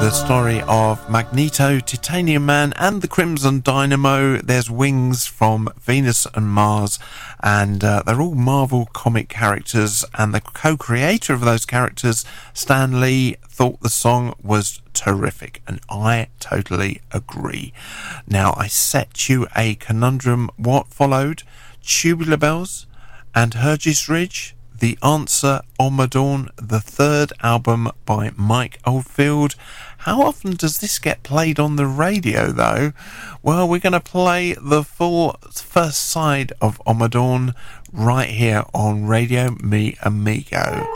the story of Magneto, Titanium Man and the Crimson Dynamo. There's Wings from Venus and Mars, and they're all Marvel comic characters, and the co-creator of those characters, Stan Lee, thought the song was terrific, and I totally agree. Now, I set you a conundrum. What followed? Tubular Bells and Hergest Ridge? The answer, Ommadawn, the third album by Mike Oldfield. How often does this get played on the radio, though? Well, we're going to play the full first side of Ommadawn right here on Radio Me Amigo.